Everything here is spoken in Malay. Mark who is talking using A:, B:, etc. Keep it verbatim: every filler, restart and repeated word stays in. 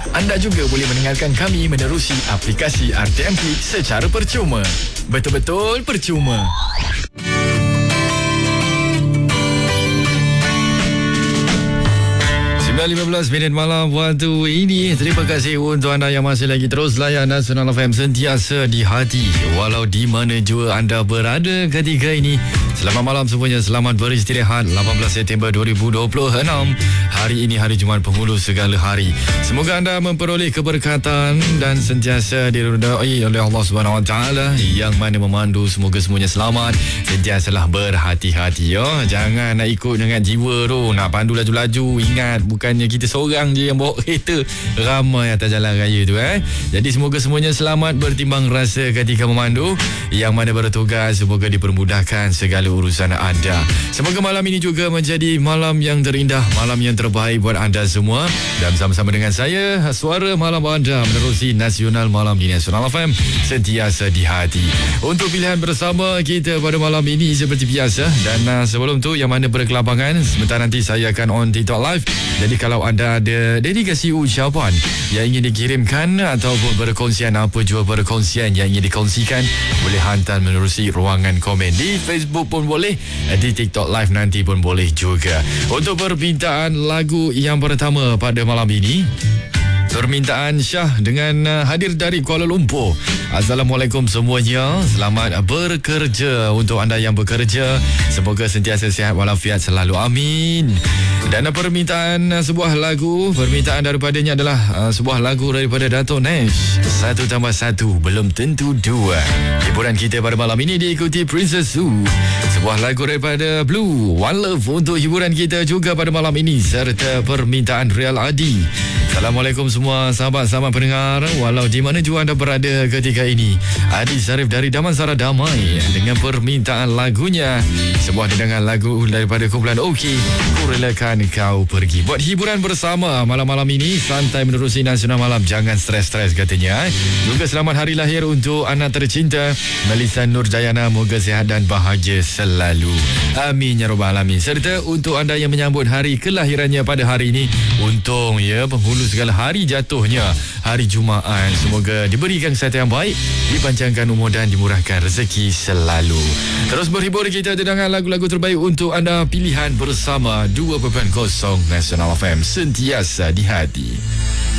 A: Anda juga boleh mendengarkan kami menerusi aplikasi R T M P secara percuma. Betul-betul percuma. lima belas minit malam waktu ini. Terima kasih untuk anda yang masih lagi terus layan Nasional F M sentiasa di hati walau di mana jua anda berada ketika ini. Selamat malam semuanya, selamat beristirahat. Lapan belas September dua ribu dua puluh enam, hari ini hari Jumaat penghulu segala hari. Semoga anda memperoleh keberkatan dan sentiasa diridai oleh Allah Subhanahu Wa Taala yang mana memandu. Semoga semuanya selamat, sentiasalah berhati-hati ya. Jangan nak ikut dengan jiwa tu, nak pandu laju-laju. Ingat, bukannya kita seorang je yang bawa kereta, ramai atas jalan raya tu eh. Jadi semoga semuanya selamat bertimbang rasa ketika memandu. Yang mana bertugas, semoga dipermudahkan segala urusan anda. Semoga malam ini juga menjadi malam yang terindah, malam yang terbaik buat anda semua. Dan bersama-sama dengan saya, suara malam anda menerusi Nasional Malam di Nasional F M sentiasa di hati. Untuk pilihan bersama kita pada malam ini seperti biasa. Dan uh, sebelum tu, yang mana berkelapangan, sebentar nanti saya akan on TikTok Live. Jadi kalau anda ada dedikasi ucapan yang ingin dikirimkan ataupun perkongsian apa jua perkongsian yang ingin dikongsikan, boleh hantar menerusi ruangan komen di Facebook pun boleh, di TikTok Live nanti pun boleh juga. Untuk permintaan lagu yang pertama pada malam ini, permintaan Syah dengan uh, hadir dari Kuala Lumpur. Assalamualaikum semuanya, selamat bekerja. Untuk anda yang bekerja, semoga sentiasa sihat walafiat selalu, amin. Dan uh, permintaan uh, sebuah lagu, permintaan daripadanya adalah uh, sebuah lagu daripada Dato' Nash, Satu Tambah Satu Belum Tentu Dua. Hiburan kita pada malam ini diikuti Princess Su, sebuah lagu daripada Blue, One Love untuk hiburan kita juga pada malam ini, serta permintaan Real Adi. Assalamualaikum semua sahabat-sahabat pendengar, walau di mana jua anda berada ketika ini. Adi Sarif dari Damansara Damai dengan permintaan lagunya, sebuah dendangan lagu daripada kumpulan OK, Ku Relakan Kau Pergi. Buat hiburan bersama malam-malam ini, santai menerusi Nasional Malam, jangan stres-stres katanya. Juga selamat hari lahir untuk anak tercinta Melissa Nurjayana, moga sihat dan bahagia selalu, amin ya rabbal alamin. Serta untuk anda yang menyambut hari kelahirannya pada hari ini, untung ya penghulu segala hari jatuhnya hari Jumaat. Semoga diberikan kesihatan yang baik, dipanjangkan umur dan dimurahkan rezeki selalu. Terus berhibur kita dengan lagu-lagu terbaik untuk anda, pilihan bersama dua kosong Nasional F M sentiasa di hati.